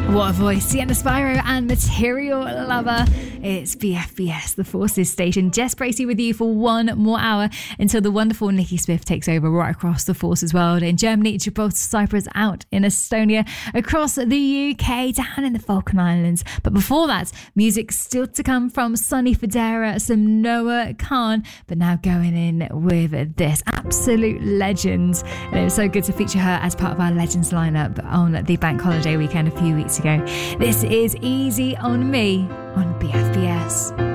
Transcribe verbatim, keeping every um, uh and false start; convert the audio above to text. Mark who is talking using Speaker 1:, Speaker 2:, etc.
Speaker 1: What a voice. Sienna Spyro and Material Lover. It's B F B S, the Forces station. Jess Bracey with you for one more hour until the wonderful Nikki Smith takes over right across the Forces world in Germany, Gibraltar, Cyprus, out in Estonia, across the U K, down in the Falkland Islands. But before that, music still to come from Sonny Fodera, some Noah Khan, but now going in with this absolute legend. And it was so good to feature her as part of our Legends lineup on the bank holiday weekend a few weeks ago. This is Easy on Me on B F B S.